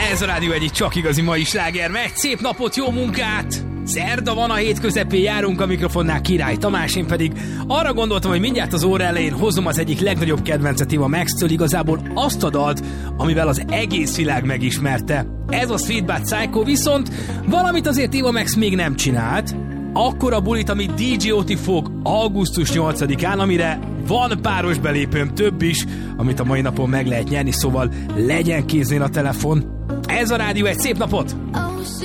Ez a rádió egyik csak igazi mai sláger. Meg szép napot, jó munkát! Szerda van, a hét közepén járunk, a mikrofonnál Király Tamás, én pedig arra gondoltam, hogy mindjárt az óra elején hozom az egyik legnagyobb kedvencet Eva Max-től, igazából azt a dalt, amivel az egész világ megismerte. Ez a Sweet But Psycho, viszont valamit azért Eva Max még nem csinált. Akkora bulit, amit DJ Oti fog augusztus 8-án, amire van páros belépőm, több is, amit a mai napon meg lehet nyerni, szóval legyen kéznél a telefon. Ez a rádió, egy szép napot!